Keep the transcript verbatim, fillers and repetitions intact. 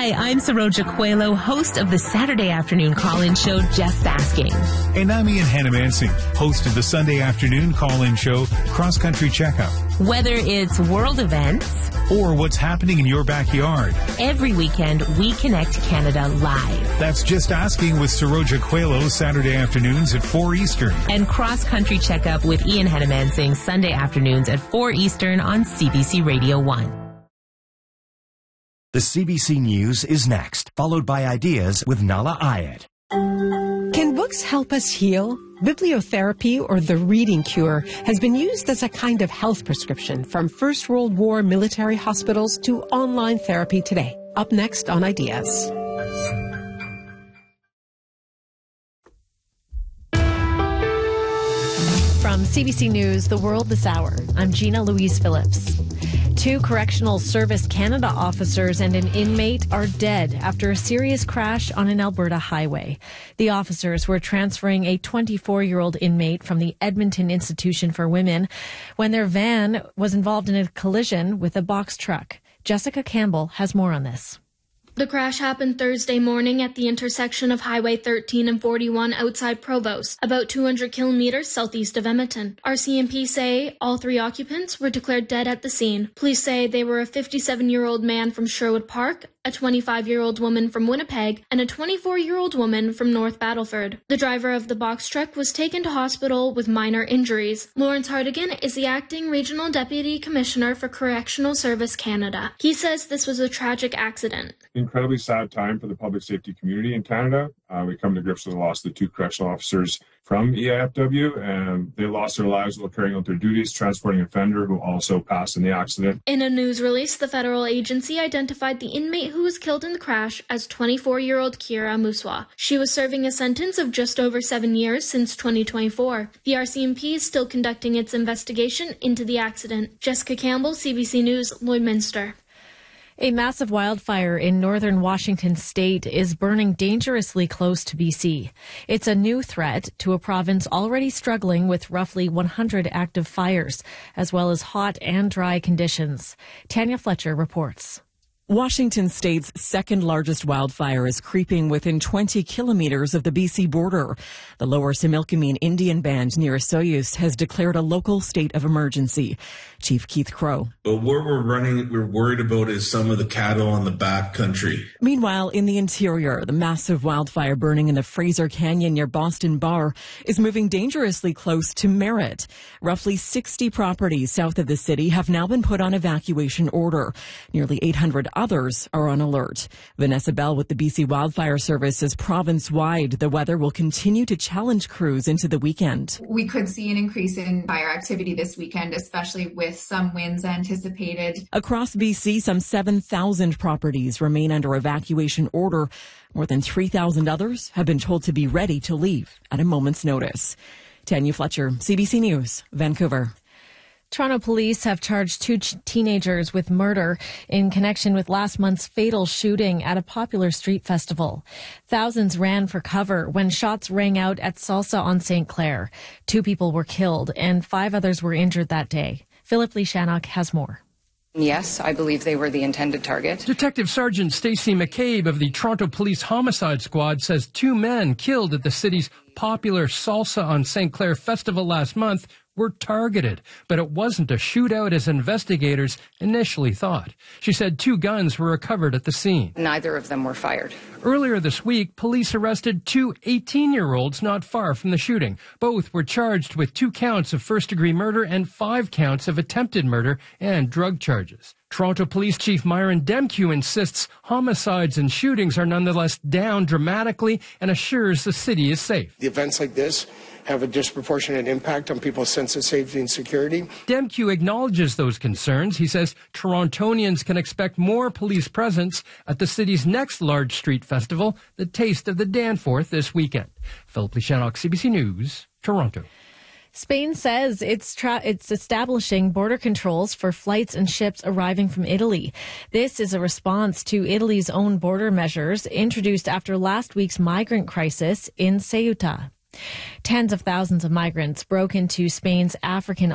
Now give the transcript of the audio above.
Hi, I'm Saroja Coelho, host of the Saturday afternoon call-in show, Just Asking. And I'm Ian Hannah-Mansing, host of the Sunday afternoon call-in show, Cross Country Checkup. Whether it's world events or what's happening in your backyard, every weekend we connect Canada live. That's Just Asking with Saroja Coelho, Saturday afternoons at four Eastern. And Cross Country Checkup with Ian Hannah-Mansing, Sunday afternoons at four Eastern on C B C Radio one. The C B C News is next, followed by Ideas with Nala Ayed. Can books help us heal? Bibliotherapy, or the reading cure, has been used as a kind of health prescription from First World War military hospitals to online therapy today. Up next on Ideas. From C B C News, The World This Hour, I'm Gina Louise Phillips. Two Correctional Service Canada officers and an inmate are dead after a serious crash on an Alberta highway. The officers were transferring a twenty-four-year-old inmate from the Edmonton Institution for Women when their van was involved in a collision with a box truck. Jessica Campbell has more on this. The crash happened Thursday morning at the intersection of Highway thirteen and forty-one outside Provost, about two hundred kilometers southeast of Edmonton. R C M P say all three occupants were declared dead at the scene. Police say they were a fifty-seven-year-old man from Sherwood Park, a twenty-five-year-old woman from Winnipeg, and a twenty-four-year-old woman from North Battleford. The driver of the box truck was taken to hospital with minor injuries. Lawrence Hartigan is the acting Regional Deputy Commissioner for Correctional Service Canada. He says this was a tragic accident. Incredibly sad time for the public safety community in Canada. Uh, we come to grips with the loss of the two correctional officers from E I F W, and they lost their lives while carrying out their duties, transporting an offender who also passed in the accident. In a news release, the federal agency identified the inmate who was killed in the crash as twenty-four-year-old Kira Muswa. She was serving a sentence of just over seven years since twenty twenty-four. The R C M P is still conducting its investigation into the accident. Jessica Campbell, C B C News, Lloydminster. A massive wildfire in northern Washington state is burning dangerously close to B C. It's a new threat to a province already struggling with roughly one hundred active fires, as well as hot and dry conditions. Tanya Fletcher reports. Washington state's second largest wildfire is creeping within twenty kilometers of the B C border. The Lower Similkameen Indian Band near Soyuz has declared a local state of emergency. Chief Keith Crow. But what we're running, we're worried about is some of the cattle on the back country. Meanwhile, in the interior, the massive wildfire burning in the Fraser Canyon near Boston Bar is moving dangerously close to Merritt. Roughly sixty properties south of the city have now been put on evacuation order. Nearly eight hundred others are on alert. Vanessa Bell with the B C Wildfire Service says province-wide, the weather will continue to challenge crews into the weekend. We could see an increase in fire activity this weekend, especially with some winds anticipated. Across B C, some seven thousand properties remain under evacuation order. More than three thousand others have been told to be ready to leave at a moment's notice. Tanya Fletcher, C B C News, Vancouver. Toronto police have charged two ch- teenagers with murder in connection with last month's fatal shooting at a popular street festival. Thousands ran for cover when shots rang out at Salsa on Saint Clair. Two people were killed and five others were injured that day. Philip Lishanok has more. Yes, I believe they were the intended target. Detective Sergeant Stacey McCabe of the Toronto Police Homicide Squad says two men killed at the city's popular Salsa on Saint Clair festival last month were targeted, but it wasn't a shootout as investigators initially thought. She said two guns were recovered at the scene. Neither of them were fired. Earlier this week, police arrested two eighteen-year-olds not far from the shooting. Both were charged with two counts of first-degree murder and five counts of attempted murder and drug charges. Toronto Police Chief Myron Demkew insists homicides and shootings are nonetheless down dramatically and assures the city is safe. The events like this have a disproportionate impact on people's sense of safety and security. Demkew acknowledges those concerns. He says Torontonians can expect more police presence at the city's next large street festival, the Taste of the Danforth, this weekend. Philip Lishanok, C B C News, Toronto. Spain says it's tra- it's establishing border controls for flights and ships arriving from Italy. This is a response to Italy's own border measures introduced after last week's migrant crisis in Ceuta. Tens of thousands of migrants broke into Spain's African